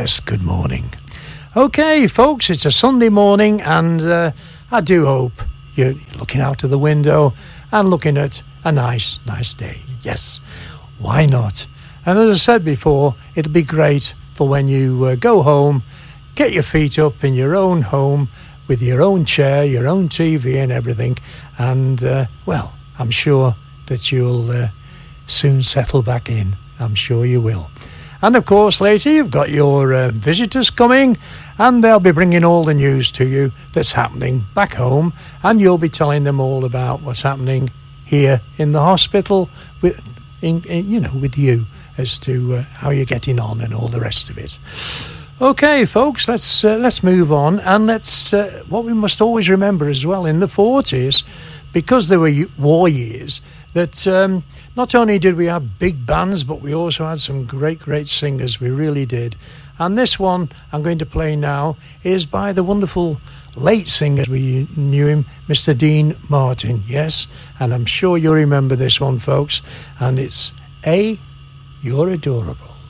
Yes, good morning. Okay, folks, it's a Sunday morning, and I do hope you're looking out of the window and looking at a nice day. Yes, why not? And as I said before, it'll be great for when you go home, get your feet up in your own home with your own chair, your own TV and everything. And, well, I'm sure that you'll soon settle back in. I'm sure you will. And, of course, later you've got your visitors coming, and they'll be bringing all the news to you that's happening back home, and you'll be telling them all about what's happening here in the hospital with you as to how you're getting on and all the rest of it. Okay, folks, let's move on, and let's what we must always remember as well in the 40s, because there were war years, that not only did we have big bands, but we also had some great singers. We really did. And this one I'm going to play now is by the wonderful late singer, we knew him, Mr. Dean Martin. Yes, and I'm sure you'll remember this one, folks. And it's A, You're Adorable.